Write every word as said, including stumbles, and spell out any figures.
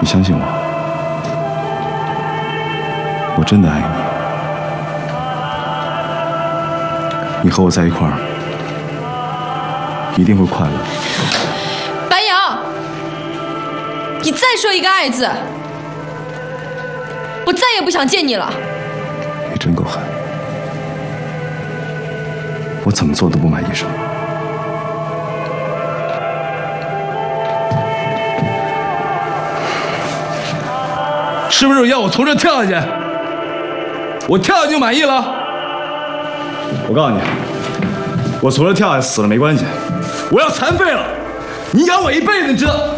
你相信我，我真的爱你。你和我在一块儿，一定会快乐。 白杨，你再说一个“爱”字，我再也不想见你了。 你真够狠！我怎么做都不满意是吗？ 是不是要我从这跳下去？我跳下去就满意了？ 我告诉你，我从这跳下去死了没关系。 我要残废了，你养我一辈子，你知道？